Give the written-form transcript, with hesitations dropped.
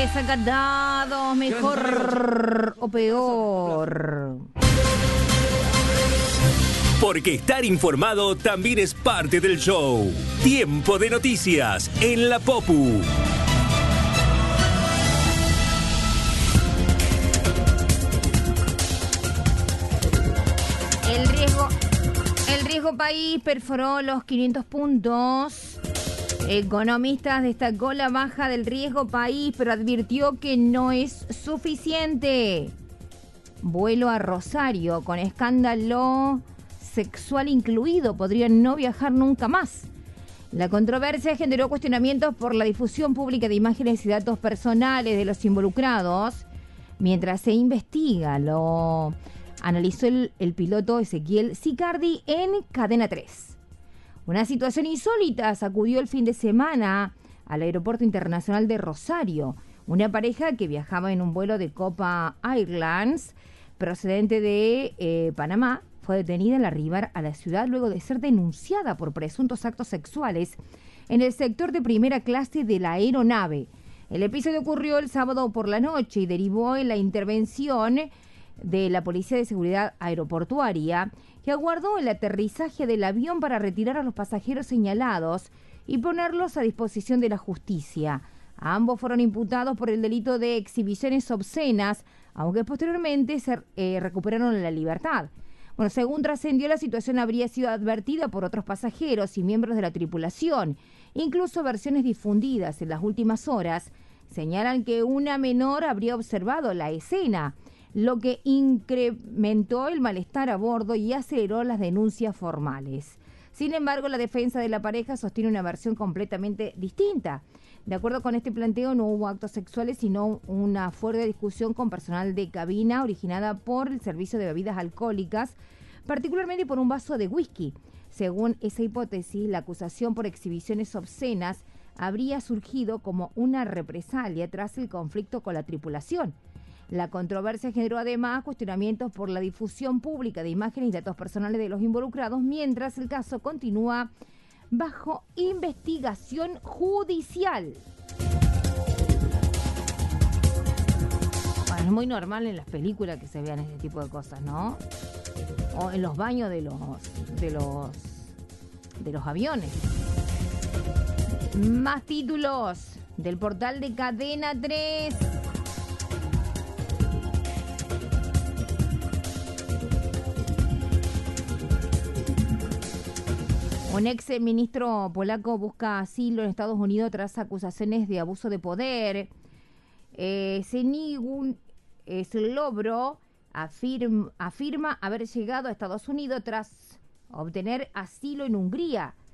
Desacatados, mejor o peor. Porque estar informado también es parte del show. Tiempo de noticias en la Popu. El riesgo país perforó los 500 puntos. Economistas destacó la baja del riesgo país, pero advirtió que no es suficiente. Vuelo a Rosario con escándalo sexual incluido, podrían no viajar nunca más. La controversia generó cuestionamientos por la difusión pública de imágenes y datos personales de los involucrados. Mientras se investiga, lo analizó el piloto Ezequiel Sicardi en Cadena 3. Una situación insólita sacudió el fin de semana al Aeropuerto Internacional de Rosario. Una pareja que viajaba en un vuelo de Copa Airlines procedente de Panamá fue detenida al arribar a la ciudad luego de ser denunciada por presuntos actos sexuales en el sector de primera clase de la aeronave. El episodio ocurrió el sábado por la noche y derivó en la intervención de la Policía de Seguridad Aeroportuaria, que aguardó el aterrizaje del avión para retirar a los pasajeros señalados y ponerlos a disposición de la justicia. Ambos fueron imputados por el delito de exhibiciones obscenas, aunque posteriormente se recuperaron la libertad. Bueno, según trascendió, la situación habría sido advertida por otros pasajeros y miembros de la tripulación. Incluso versiones difundidas en las últimas horas señalan que una menor habría observado la escena, lo que incrementó el malestar a bordo y aceleró las denuncias formales. Sin embargo, la defensa de la pareja sostiene una versión completamente distinta. De acuerdo con este planteo, no hubo actos sexuales, sino una fuerte discusión con personal de cabina originada por el servicio de bebidas alcohólicas, particularmente por un vaso de whisky. Según esa hipótesis, la acusación por exhibiciones obscenas habría surgido como una represalia tras el conflicto con la tripulación. La controversia generó además cuestionamientos por la difusión pública de imágenes y datos personales de los involucrados, mientras el caso continúa bajo investigación judicial. Bueno, es muy normal en las películas que se vean este tipo de cosas, ¿no? O en los baños de los aviones. Más títulos del portal de Cadena 3. Un ex ministro polaco busca asilo en Estados Unidos tras acusaciones de abuso de poder. Slobro afirma haber llegado a Estados Unidos tras obtener asilo en Hungría.